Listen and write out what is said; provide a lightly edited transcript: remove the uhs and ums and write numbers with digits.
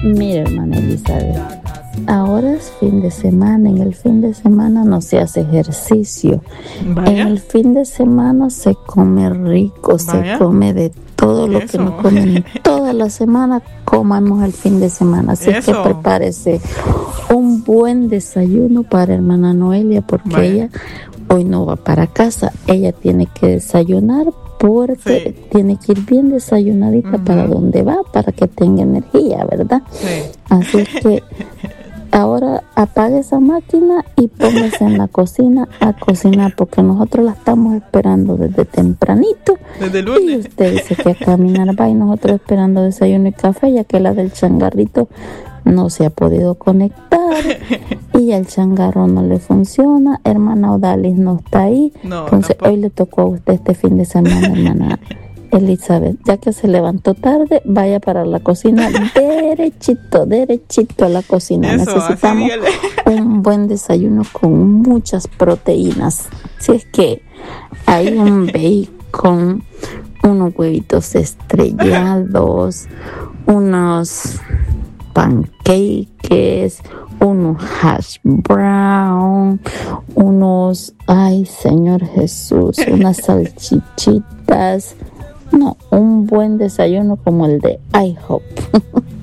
Mira, hermana Elizabeth, ahora es fin de semana. En el fin de semana no se hace ejercicio. Vaya. En el fin de semana se come rico, Vaya. se come de todo lo que Eso. no comen toda la semana, comamos el fin de semana. Así es que Eso. prepárese un buen desayuno para hermana Noelia, porque Vaya. ella hoy no va para casa. Ella tiene que desayunar porque Sí. tiene que ir bien desayunadita Ujú. para donde va, para que tenga energía, ¿verdad? Sí. Así que ahora apague esa máquina y póngase en la cocina a cocinar, porque nosotros la estamos esperando desde tempranito. Desde el Y lunes. usted dice que a caminar va y nosotros esperando desayuno y café, ya que la del changarrito no se ha podido conectar y el changarro no le funciona. Hermana Odalis no está ahí. No, Entonces tampoco. hoy le tocó a usted este fin de semana, hermana Elizabeth. Ya que se levantó tarde, vaya para la cocina derechito a la cocina. Eso, así Necesitamos dígale. un buen desayuno con muchas proteínas. Si es que hay un bacon, unos huevitos estrellados, unos pancakes, unos hash brown, unos, ay Señor Jesús, unas salchichitas. No, un buen desayuno como el de IHOP.